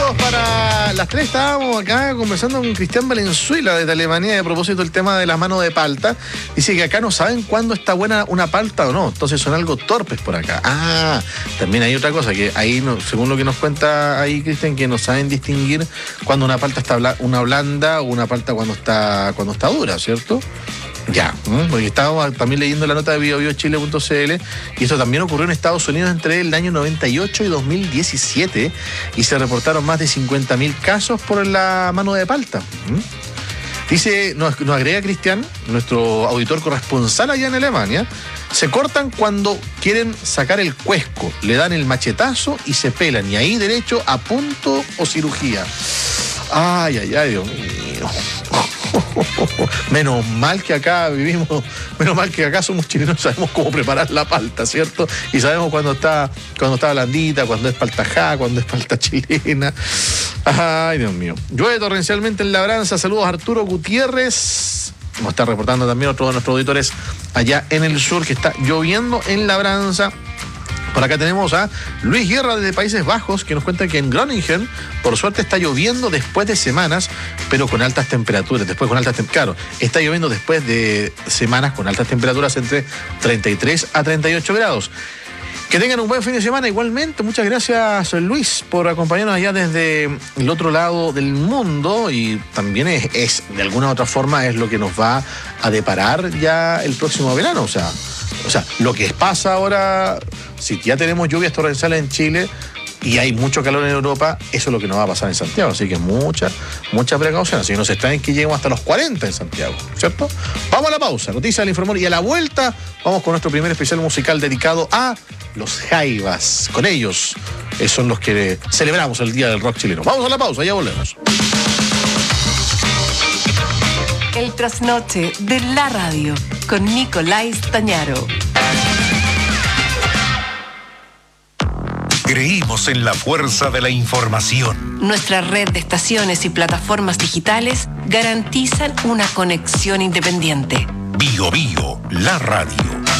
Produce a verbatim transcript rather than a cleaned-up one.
minutos para las tres. Estábamos acá conversando con Cristian Valenzuela desde Alemania a propósito del tema de las manos de palta. Dice que acá no saben cuándo está buena una palta o no, entonces son algo torpes por acá. Ah, también hay otra cosa, que ahí, no, según lo que nos cuenta ahí Cristian, que no saben distinguir cuando una palta está bla, una blanda o una palta cuando está, cuando está dura, ¿cierto? Ya, ¿eh? Porque estábamos también leyendo la nota de bio bio chile punto c l y esto también ocurrió en Estados Unidos entre el año noventa y ocho y dos mil diecisiete y se reportaron más de cincuenta mil casos por la mano de palta. ¿Mm? Dice, nos, nos agrega Cristian, nuestro auditor corresponsal allá en Alemania, se cortan cuando quieren sacar el cuesco, le dan el machetazo y se pelan, y ahí derecho a punto o cirugía. Ay, ay, ay, Dios mío. Menos mal que acá vivimos, menos mal que acá somos chilenos, sabemos cómo preparar la palta, ¿cierto? Y sabemos cuando está, cuando está blandita, cuando es paltajá, cuando es palta chilena. Ay, Dios mío. Llueve torrencialmente en Labranza. Saludos a Arturo Gutiérrez. Nos está reportando también otro de nuestros auditores allá en el sur, que está lloviendo en Labranza. Por acá tenemos a Luis Guerra desde Países Bajos, que nos cuenta que en Groningen, por suerte, está lloviendo después de semanas, pero con altas temperaturas. Después con altas temperaturas. Claro, está lloviendo después de semanas con altas temperaturas entre treinta y tres a treinta y ocho grados. Que tengan un buen fin de semana igualmente. Muchas gracias, Luis, por acompañarnos allá desde el otro lado del mundo, y también es, es de alguna u otra forma es lo que nos va a deparar ya el próximo verano. O sea, o sea, lo que pasa ahora, si ya tenemos lluvias torrenciales en Chile y hay mucho calor en Europa, eso es lo que nos va a pasar en Santiago. Así que mucha, mucha precaución. Así que no se extrañen que lleguemos hasta los cuarenta en Santiago, ¿cierto? Vamos a la pausa, noticias del Informón, y a la vuelta vamos con nuestro primer especial musical dedicado a los Jaivas. Con ellos eh, son los que celebramos el Día del Rock chileno. Vamos a la pausa, ya volvemos. El trasnoche de la radio con Nicolás Tañaro. Creímos en la fuerza de la información. Nuestra red de estaciones y plataformas digitales garantizan una conexión independiente. Bio Bio, la radio.